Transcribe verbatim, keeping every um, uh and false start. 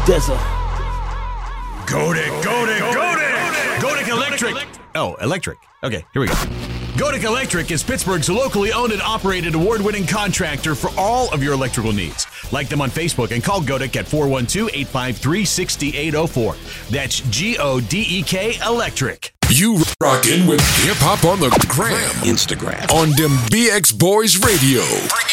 Dezza. Godic, Godic, Godic! Godic Electric. Oh, electric. Okay, here we go. Godic Electric is Pittsburgh's locally owned and operated award-winning contractor for all of your electrical needs. Like them on Facebook and call Godic at four one two, eight five three, six eight zero four. That's G O D E K Electric. You rockin' with Hip Hop on the Gram. Instagram. On them B X Boys Radio.